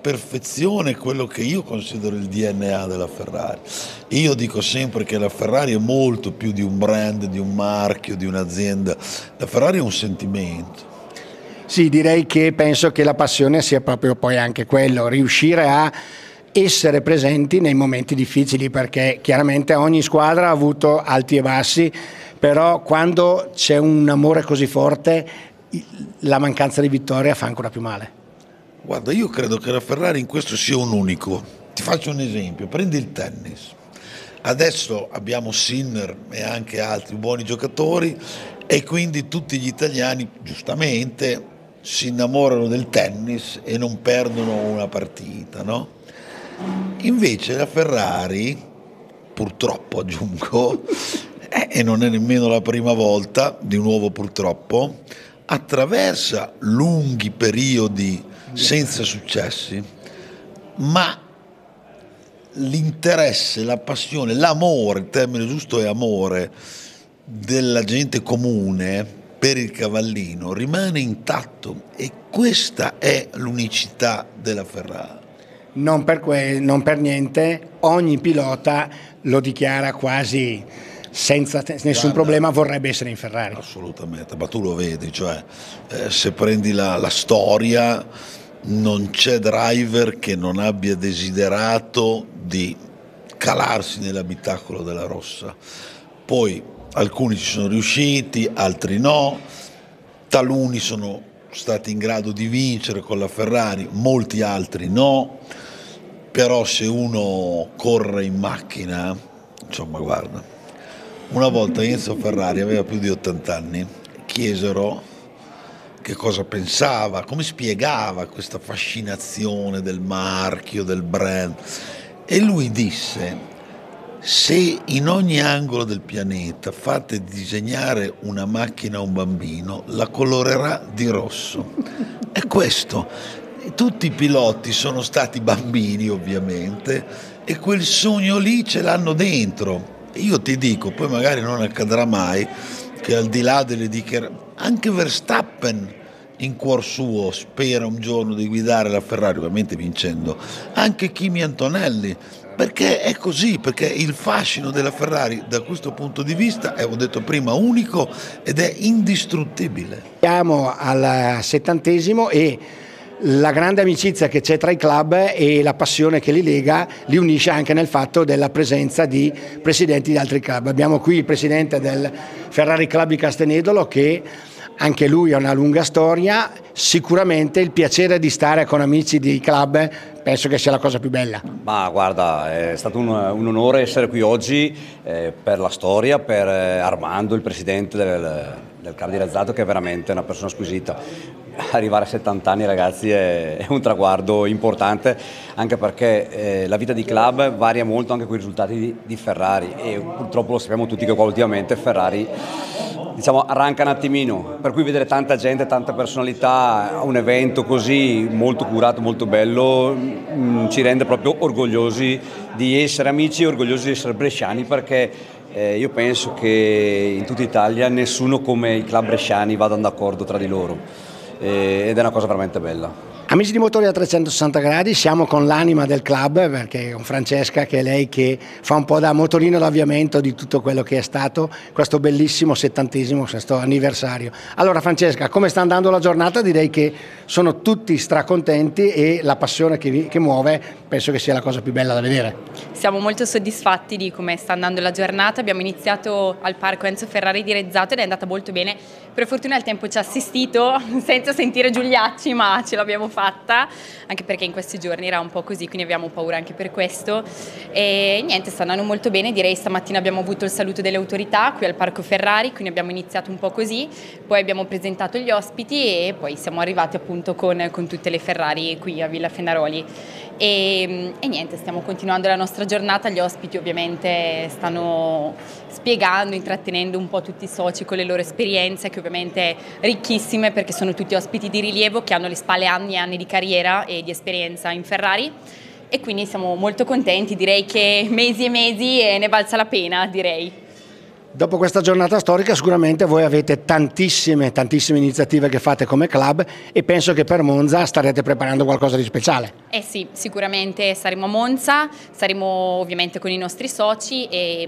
perfezione quello che io considero il DNA della Ferrari. Io dico sempre che la Ferrari è molto più di un brand, di un marchio, di un'azienda. La Ferrari è un sentimento. Sì, direi che penso che la passione sia proprio poi anche quello, riuscire a essere presenti nei momenti difficili, perché chiaramente ogni squadra ha avuto alti e bassi, però quando c'è un amore così forte la mancanza di vittoria fa ancora più male. Guarda, io credo che la Ferrari in questo sia un unico. Ti faccio un esempio, prendi il tennis. Adesso abbiamo Sinner e anche altri buoni giocatori e quindi tutti gli italiani, giustamente, si innamorano del tennis e non perdono una partita, no? Invece la Ferrari, purtroppo aggiungo, e non è nemmeno la prima volta, di nuovo purtroppo, attraversa lunghi periodi senza successi, ma l'interesse, la passione, l'amore, il termine giusto è amore, della gente comune per il cavallino rimane intatto e questa è l'unicità della Ferrari. Non per niente ogni pilota lo dichiara quasi senza nessun problema, vorrebbe essere in Ferrari. Assolutamente, ma tu lo vedi, cioè se prendi la storia non c'è driver che non abbia desiderato di calarsi nell'abitacolo della rossa. Poi alcuni ci sono riusciti, altri no, taluni sono stati in grado di vincere con la Ferrari, molti altri no, però se uno corre in macchina, insomma guarda, una volta Enzo Ferrari aveva più di 80 anni, chiesero che cosa pensava, come spiegava questa fascinazione del marchio, del brand, e lui disse: se in ogni angolo del pianeta fate disegnare una macchina a un bambino, la colorerà di rosso. È questo. Tutti i piloti sono stati bambini, ovviamente, e quel sogno lì ce l'hanno dentro. Io ti dico, poi magari non accadrà mai, che al di là delle dichiarazioni, anche Verstappen in cuor suo spera un giorno di guidare la Ferrari, ovviamente vincendo, anche Kimi Antonelli, perché è così, perché il fascino della Ferrari da questo punto di vista è, ho detto prima, unico ed è indistruttibile. Siamo al 70° e la grande amicizia che c'è tra i club e la passione che li lega li unisce anche nel fatto della presenza di presidenti di altri club. Abbiamo qui il presidente del Ferrari Club di Castenedolo, che anche lui ha una lunga storia, sicuramente il piacere di stare con amici di club penso che sia la cosa più bella. Ma guarda, è stato un onore essere qui oggi per la storia, per Armando, il presidente del Club di Rezzato, che è veramente una persona squisita. Arrivare a 70 anni, ragazzi, è un traguardo importante, anche perché la vita di club varia molto anche con i risultati di Ferrari, e purtroppo lo sappiamo tutti che qua ultimamente Ferrari, diciamo, arranca un attimino, per cui vedere tanta gente, tanta personalità a un evento così molto curato, molto bello, ci rende proprio orgogliosi di essere amici e orgogliosi di essere bresciani, perché io penso che in tutta Italia nessuno come i club bresciani vadano d'accordo tra di loro, ed è una cosa veramente bella. Amici di Motori a 360 gradi, siamo con l'anima del club, perché con Francesca, che è lei che fa un po' da motorino d'avviamento di tutto quello che è stato questo bellissimo 70° questo anniversario. Allora Francesca, come sta andando la giornata? Direi che sono tutti stracontenti e la passione che muove penso che sia la cosa più bella da vedere. Siamo molto soddisfatti di come sta andando la giornata. Abbiamo iniziato al parco Enzo Ferrari di Rezzato ed è andata molto bene. Per fortuna il tempo ci ha assistito senza sentire Giuliacci, ma ce l'abbiamo fatta, anche perché in questi giorni era un po' così, quindi abbiamo paura anche per questo. E niente, sta andando molto bene. Direi stamattina abbiamo avuto il saluto delle autorità qui al parco Ferrari, quindi abbiamo iniziato un po' così, poi abbiamo presentato gli ospiti e poi siamo arrivati appunto con tutte le Ferrari qui a Villa Fenaroli. E niente, stiamo continuando la nostra giornata. Gli ospiti ovviamente stanno spiegando, intrattenendo un po' tutti i soci con le loro esperienze, che ovviamente ricchissime, perché sono tutti ospiti di rilievo che hanno alle spalle anni e anni di carriera e di esperienza in Ferrari, e quindi siamo molto contenti. Direi che mesi e mesi e ne valsa la pena, direi. Dopo questa giornata storica sicuramente voi avete tantissime iniziative che fate come club e penso che per Monza starete preparando qualcosa di speciale. Eh sì, sicuramente saremo a Monza, saremo ovviamente con i nostri soci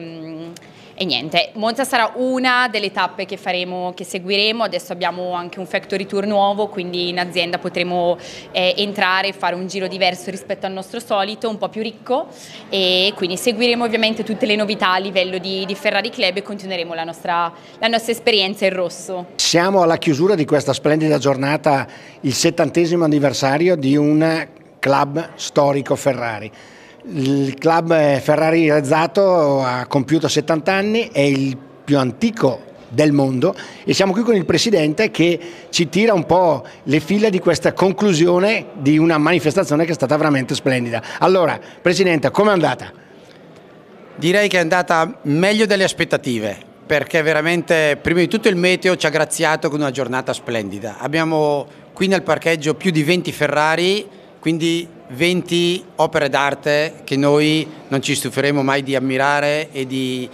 e niente, Monza sarà una delle tappe che seguiremo. Adesso abbiamo anche un factory tour nuovo, quindi in azienda potremo entrare e fare un giro diverso rispetto al nostro solito, un po' più ricco, e quindi seguiremo ovviamente tutte le novità a livello di Ferrari Club e continueremo la nostra esperienza in rosso. Siamo alla chiusura di questa splendida giornata, il 70° anniversario di un club storico Ferrari. Il club Ferrari Rezzato ha compiuto 70 anni, è il più antico del mondo e siamo qui con il presidente che ci tira un po' le fila di questa conclusione di una manifestazione che è stata veramente splendida. Allora, presidente, com'è andata? Direi che è andata meglio delle aspettative, perché veramente prima di tutto il meteo ci ha graziato con una giornata splendida. Abbiamo qui nel parcheggio più di 20 Ferrari, quindi 20 opere d'arte che noi non ci stuferemo mai di ammirare e di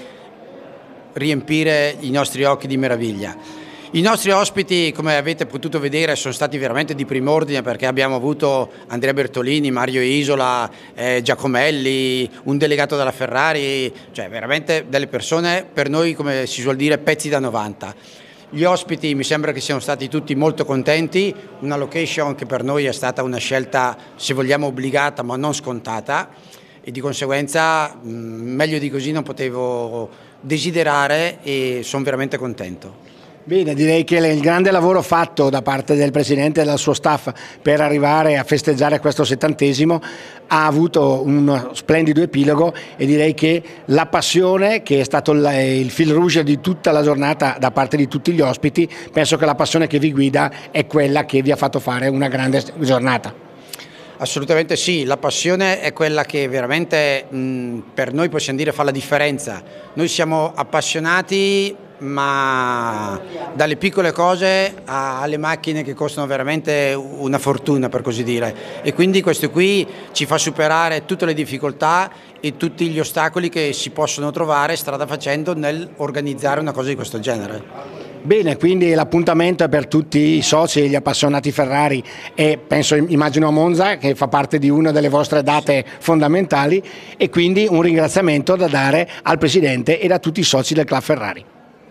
riempire i nostri occhi di meraviglia. I nostri ospiti, come avete potuto vedere, sono stati veramente di prim'ordine, perché abbiamo avuto Andrea Bertolini, Mario Isola, Giacomelli, un delegato della Ferrari, cioè veramente delle persone, per noi, come si suol dire, pezzi da 90. Gli ospiti mi sembra che siano stati tutti molto contenti, una location che per noi è stata una scelta, se vogliamo, obbligata ma non scontata, e di conseguenza meglio di così non potevo desiderare e sono veramente contento. Bene, direi che il grande lavoro fatto da parte del Presidente e del suo staff per arrivare a festeggiare questo 70° ha avuto uno splendido epilogo e direi che la passione, che è stato il fil rouge di tutta la giornata da parte di tutti gli ospiti, penso che la passione che vi guida è quella che vi ha fatto fare una grande giornata. Assolutamente sì, la passione è quella che veramente per noi, possiamo dire, fa la differenza. Noi siamo appassionati, ma dalle piccole cose alle macchine che costano veramente una fortuna, per così dire, e quindi questo qui ci fa superare tutte le difficoltà e tutti gli ostacoli che si possono trovare strada facendo nel organizzare una cosa di questo genere. Bene, quindi l'appuntamento è per tutti i soci e gli appassionati Ferrari e immagino a Monza, che fa parte di una delle vostre date fondamentali, e quindi un ringraziamento da dare al Presidente e a tutti i soci del Club Ferrari.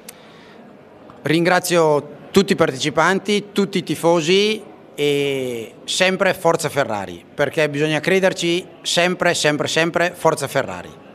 Ringrazio tutti i partecipanti, tutti i tifosi e sempre Forza Ferrari, perché bisogna crederci sempre, sempre, sempre, Forza Ferrari.